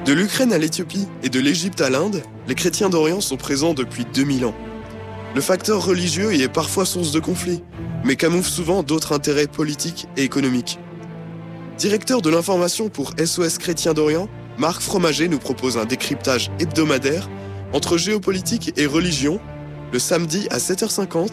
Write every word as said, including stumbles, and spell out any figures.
De l'Ukraine à l'Éthiopie et de l'Égypte à l'Inde, les chrétiens d'Orient sont présents depuis deux mille ans. Le facteur religieux y est parfois source de conflits, mais camoufle souvent d'autres intérêts politiques et économiques. Directeur de l'information pour S O S Chrétiens d'Orient, Marc Fromager nous propose un décryptage hebdomadaire entre géopolitique et religion, le samedi à sept heures cinquante